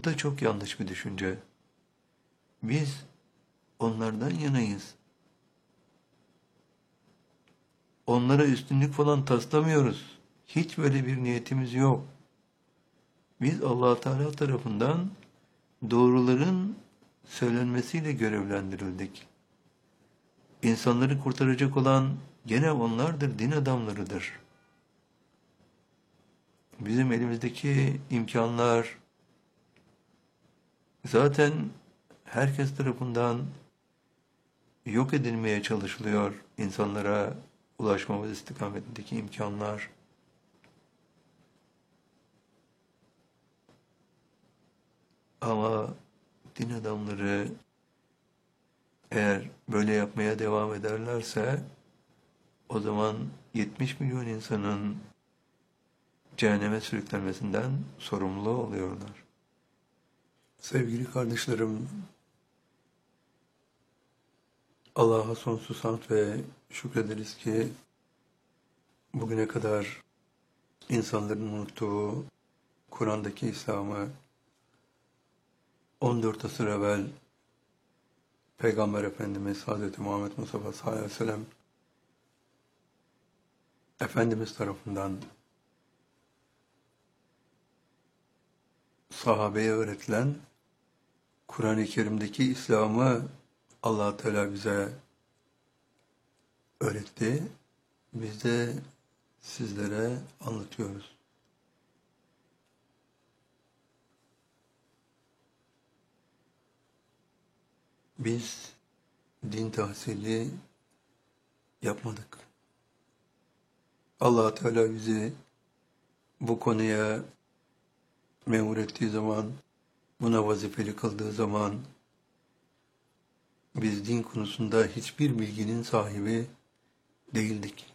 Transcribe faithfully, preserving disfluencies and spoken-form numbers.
Bu da çok yanlış bir düşünce. Biz onlardan yanayız. Onlara üstünlük falan taslamıyoruz. Hiç böyle bir niyetimiz yok. Biz Allah Teala tarafından doğruların söylenmesiyle görevlendirildik. İnsanları kurtaracak olan gene onlardır, din adamlarıdır. Bizim elimizdeki imkanlar zaten herkes tarafından yok edilmeye çalışılıyor. İnsanlara ulaşmamız istikametindeki imkanlar. Ama din adamları eğer böyle yapmaya devam ederlerse o zaman yetmiş milyon insanın cehenneme sürüklenmesinden sorumlu oluyorlar. Sevgili kardeşlerim, Allah'a sonsuz hamd ve şükrederiz ki bugüne kadar insanların unuttuğu Kur'an'daki İslam'ı on dört asır evvel Peygamber Efendimiz Hazreti Muhammed Mustafa sallallahu aleyhi ve sellem Efendimiz tarafından sahabeye öğretilen Kur'an-ı Kerim'deki İslam'ı Allah Teala bize öğretti. Biz de sizlere anlatıyoruz. Biz din tahsili yapmadık. Allah Teala bizi bu konuya memur ettiği zaman, buna vazifeli kıldığı zaman biz din konusunda hiçbir bilginin sahibi değildik.